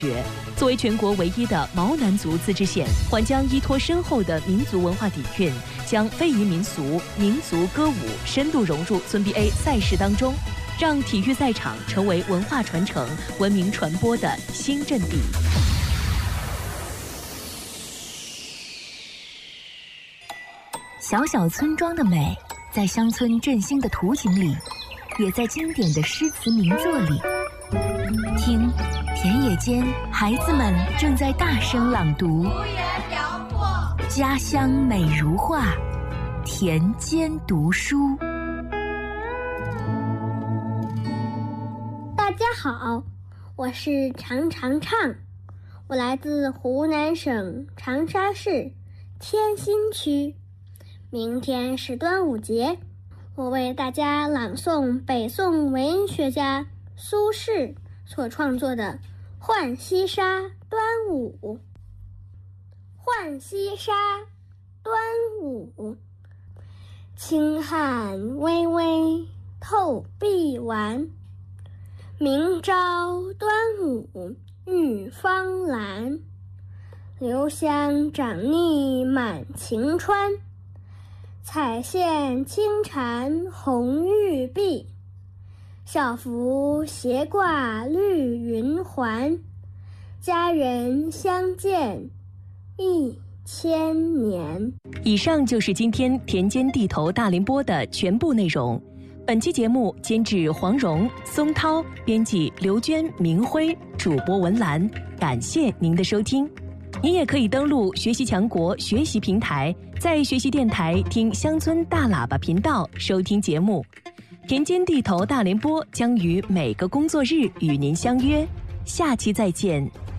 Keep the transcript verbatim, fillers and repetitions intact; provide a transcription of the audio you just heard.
作为全国唯一的毛南族自治县，还将依托深厚的民族文化底蕴，将非遗民俗、民族歌舞深度融入尊 B A 赛事当中，让体育赛场成为文化传承、文明传播的新阵地。 小小村庄的美，在乡村振兴的图景里，也在经典的诗词名作里。听，田野间孩子们正在大声朗读。家乡美如画，田间读书。 大家好，我是常常唱，我来自湖南省长沙市天心区。明天是端午节，我为大家朗诵北宋文学家苏轼所创作的《浣溪沙·端午》。浣溪沙，端午，清汉微微透碧丸。明朝端午浴芳兰，留香长腻满晴川。彩线轻缠红玉臂，校服斜挂绿云环。家人相见一千年。 以上就是今天田间地头大联播的全部内容。本期节目监制黄蓉、松涛，编辑刘娟、明辉，主播文兰。感谢您的收听。你也可以登录学习强国学习平台，在学习电台听乡村大喇叭频道收听节目。田间地头大联播将于每个工作日与您相约，下期再见。